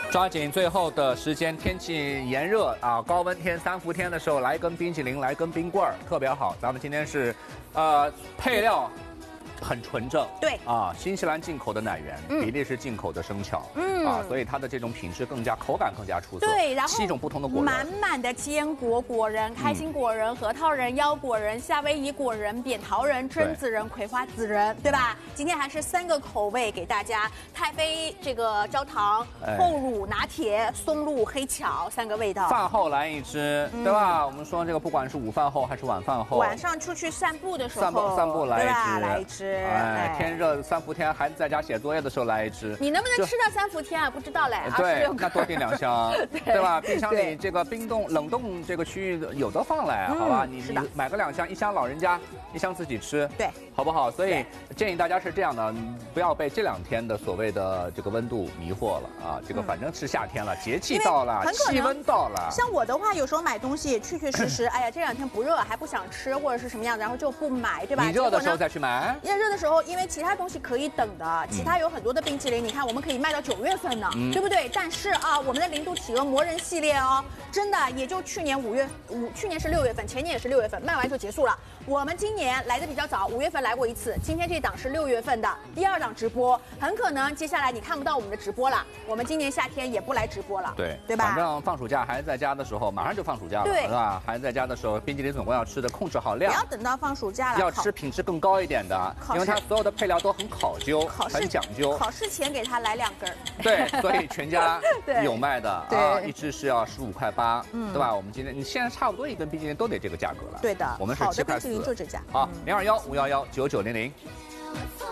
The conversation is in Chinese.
抓紧最后的时间，天气炎热啊，高温天、3伏天的时候，来一根冰淇淋，来一根冰棍儿，特别好。咱们今天是，配料很纯正， 对啊，新西兰进口的奶源，比利时进口的生巧，啊，所以它的这种品质口感更加出色。 对，然后 7种不同的果仁， 满满的坚果果仁、开心果仁、核桃仁、腰果仁、夏威夷果仁、扁桃仁、榛子仁、葵花籽仁，对吧？今天还是3个口味给大家，太妃这个焦糖、厚乳拿铁、松露黑巧3个味道。 饭后来一支，对吧？我们说这个不管是午饭后还是晚饭后， 晚上出去散步的时候， 散步来一支。哎，天热3伏天，孩子在家写作业的时候来一支。 你能不能吃到3伏天啊？不知道嘞。 对，那多订2箱，对吧？冰箱里这个冷冻这个区域有的放来，好吧？你买个2箱，1箱老人家，1箱自己吃， 对， 好不好？所以建议大家是这样的，不要被这2天的所谓的这个温度迷惑了啊！这个反正是夏天了，节气到了，气温到了。 像我的话，有时候买东西确实，哎呀，这2天不热还不想吃，或者是什么样子，然后就不买，对吧？ 你热的时候再去买。 热的时候，因为其他东西可以等的，其他有很多的冰淇淋，你看我们可以卖到9月份呢，对不对？但是啊，我们的0度企鹅魔人系列哦，真的也就去年去年是6月份，前年也是6月份，卖完就结束了。我们今年来的比较早，5月份来过一次，今天这档是6月份的第2档直播，很可能接下来你看不到我们的直播了。我们今年夏天也不来直播了，对吧？ 反正放暑假孩子在家的时候，马上就放暑假了，是吧？孩子在家的时候，冰淇淋总共要吃的控制好量， 不要等到放暑假了， 要吃品质更高一点的，因为它所有的配料都很考究，很讲究。 考试前给他来2根。 对，所以全家有卖的啊，一支是要15.8块，对吧？我们你现在差不多一根冰淇淋都得这个价格了。 对的， 我们是7.4块， 就这价。 好，0215119900。